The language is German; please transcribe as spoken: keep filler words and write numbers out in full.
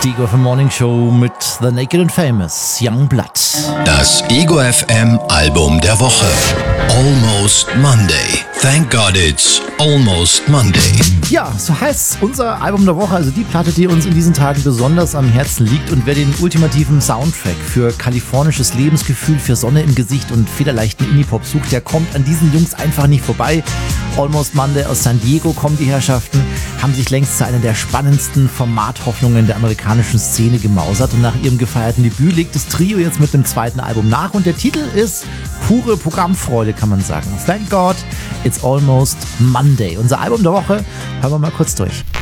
Die Ego F M Morning Show mit The Naked and Famous, Young Blood. Das Ego F M Album der Woche. Almost Monday. Thank God it's almost Monday. Ja, so heißt unser Album der Woche, also die Platte, die uns in diesen Tagen besonders am Herzen liegt. Und wer den ultimativen Soundtrack für kalifornisches Lebensgefühl, für Sonne im Gesicht und federleichten Indie-Pop sucht, der kommt an diesen Jungs einfach nicht vorbei. Almost Monday aus San Diego kommen die Herrschaften, haben sich längst zu einer der spannendsten Formathoffnungen der amerikanischen Szene gemausert. Und nach ihrem gefeierten Debüt legt das Trio jetzt mit dem zweiten Album nach. Und der Titel ist pure Programmfreude, kann man sagen. Thank God it's almost Monday. Unser Album der Woche, hören wir mal kurz durch.